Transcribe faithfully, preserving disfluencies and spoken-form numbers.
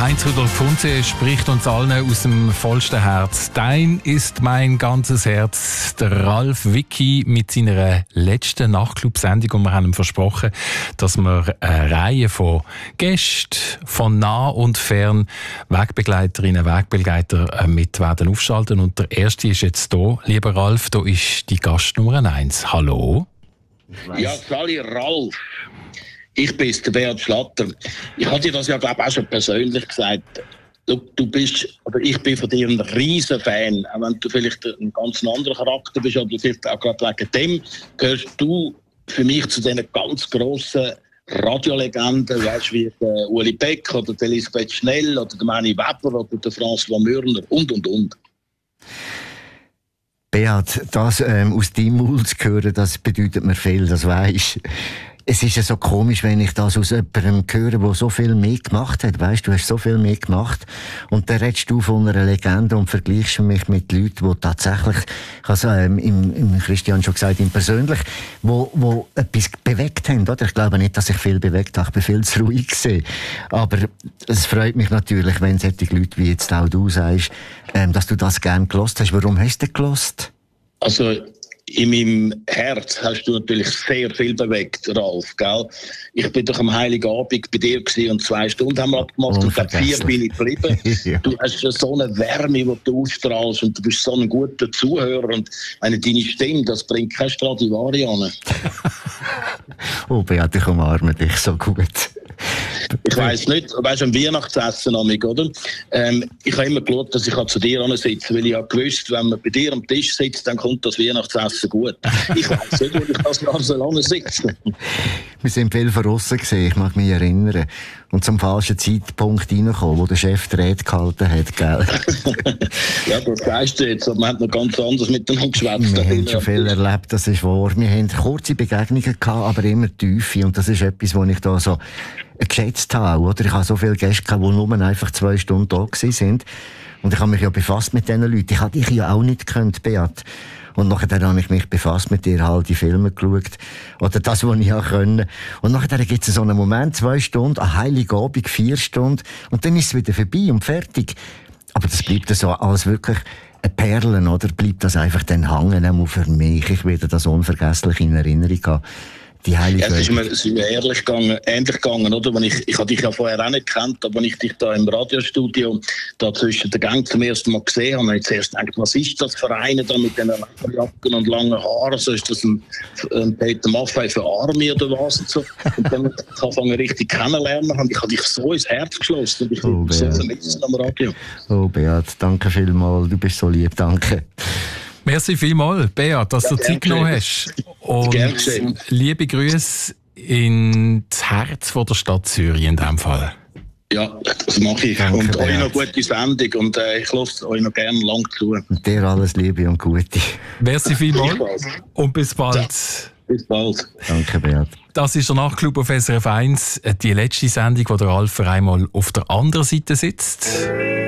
Heinz Rudolf Funze spricht uns allen aus dem vollsten Herz. Dein ist mein ganzes Herz. Der Ralf Wicki mit seiner letzten Nachtclub-Sendung, und wir haben ihm versprochen, dass wir eine Reihe von Gästen von nah und fern, Wegbegleiterinnen, Wegbegleiter mit werden aufschalten. Und der erste ist jetzt da. Lieber Ralf, da ist die Gast Nummer eins. Hallo. Ja, Sali Ralf. Ich bin der Beat Schlatter. Ich hatte dir das ja, glaube ich, auch schon persönlich gesagt. Du, du bist, oder ich bin von dir ein riesen Fan. Auch wenn du vielleicht ein ganz anderer Charakter bist, oder vielleicht auch gerade wegen dem, gehörst du für mich zu diesen ganz grossen Radiolegenden, weißt, wie der Uli Beck oder der Elisabeth Schnell oder der Manni Weber oder der François Mürner und, und, und. Beat, das ähm, aus deinem Mund zu hören, das bedeutet mir viel, das weisst. Es ist ja so komisch, wenn ich das aus jemandem höre, der so viel mehr gemacht hat. Weisst, du hast so viel mehr gemacht. Und dann redest du von einer Legende und vergleichst mich mit Leuten, die tatsächlich, ich habe ähm, im, im Christian schon gesagt, im persönlich, wo, wo etwas bewegt haben, oder? Ich glaube nicht, dass ich viel bewegt habe. Ich bin viel zu ruhig gewesen. Aber es freut mich natürlich, wenn solche Leute wie jetzt auch du sagst, ähm, dass du das gerne gelost hast. Warum hast du das gelost? Also, in meinem Herz hast du natürlich sehr viel bewegt, Ralf, gell? Ich bin doch am Heiligen Abend bei dir gewesen und zwei Stunden haben wir gemacht und ab vier bin ich geblieben. Ja. Du hast ja so eine Wärme, die du ausstrahlst, und du bist so ein guter Zuhörer, und eine, deine Stimme, das bringt kein Stradivari an. Oh, Beat, ich umarme dich so gut. Ich weiss nicht, weißt du, am Weihnachtsessen, oder? Ähm, ich habe immer geschaut, dass ich zu dir sitze, weil ich habe gewusst, wenn man bei dir am Tisch sitzt, dann kommt das Weihnachtsessen gut. Ich weiss nicht, wo ich das Jahr so lange sitze. Wir sind viel verrissen gewesen, ich mag mich erinnern. Und zum falschen Zeitpunkt reingekommen, wo der Chef die Rede gehalten hat, gell? Ja, das sagst du jetzt, aber man hat noch ganz anders miteinander geschwätzt. Wir haben schon viel erlebt, das ist wahr. Wir haben kurze Begegnungen gehabt, aber immer tiefe. Und das ist etwas, was ich da so geschätzt habe, oder? Ich habe so viele Gäste gehabt, die nur einfach zwei Stunden da waren. Und ich habe mich ja befasst mit diesen Leuten. Ich hatte dich ja auch nicht gekannt, Beat. Und nachher habe ich mich befasst mit dir, halt die Filme geschaut. Oder das, was ich auch können. Und nachher gibt es so einen Moment, zwei Stunden, ein Heiligabend, vier Stunden. Und dann ist es wieder vorbei und fertig. Aber das bleibt so als wirklich eine Perle, oder? Bleibt das einfach dann hängen, auch für mich. Ich werde das unvergesslich in Erinnerung haben. Die Heilige ja, es ist mir, es ist mir ehrlich gegangen, ähnlich gegangen, oder? Wenn ich, ich habe dich ja vorher auch nicht gekannt, aber wenn ich dich da im Radiostudio da zwischen den Gängen zum ersten Mal gesehen habe, habe ich zuerst gedacht, was ist das für eine da mit den Lederjacken und langen Haaren? So, ist das ein, ein Peter Maffay für Army oder was? Und, so. Und dann habe ich richtig kennenlernen und ich habe dich so ins Herz geschlossen und ich oh, bin so verletzt am Radio. Oh Beat, danke vielmals, du bist so lieb, danke. Merci vielmals, Beat, dass ja, du Zeit genommen hast. Und liebe Grüße ins Herz von der Stadt Zürich in diesem Fall. Ja, das mache ich. Danke, und euch noch gute Sendung und äh, ich lasse euch noch gerne lang zu. Und dir alles Liebe und Gute. Merci vielmals und bis bald. Ja, bis bald. Danke, Beat. Das ist der Nachtclub auf S R F eins, die letzte Sendung, wo der Ralf einmal auf der anderen Seite sitzt.